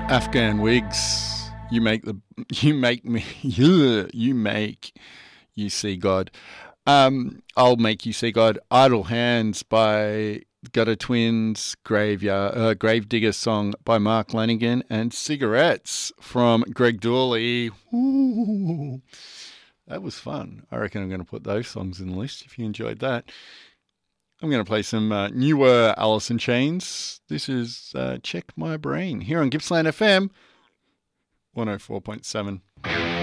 Afghan Wigs. You see God. I'll make you see God. Idle Hands by Gutter Twins, Gravedigger song by Mark Lanigan, and Cigarettes from Greg Dawley. Ooh, that was fun. I reckon I'm going to put those songs in the list if you enjoyed that. I'm going to play some newer Alice in Chains. This is Check My Brain here on Gippsland FM 104.7.